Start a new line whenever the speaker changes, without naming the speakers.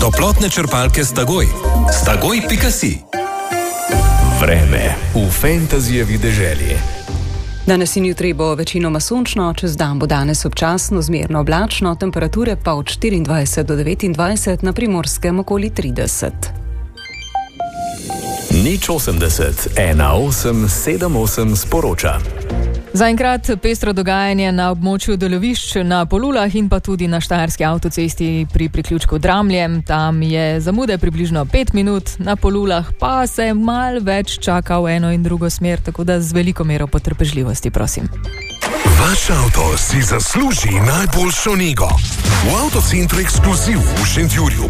Toplotne črpalke Stagoj. Stagoj.si.
Vreme v Fantasyjevi deželi.
Danes in jutri bo večinoma sončno, čez dan bo danes občasno zmerno oblačno, temperature pa od 24 do 29, na Primorskem okoli 30.
080 1878 sporoča.
Zaenkrat pestro dogajanje na območju delovišč na Polulah in pa tudi na Štajerski avtocesti pri priključku Dramlje. Tam je zamude približno 5 minut, na Polulah pa se malo več čaka v eno in drugo smer, tako da z veliko mero potrpežljivosti, prosim.
Vaš avto si zasluži najboljšo nego. V Avtocentru Ekskluziv v Šentjurju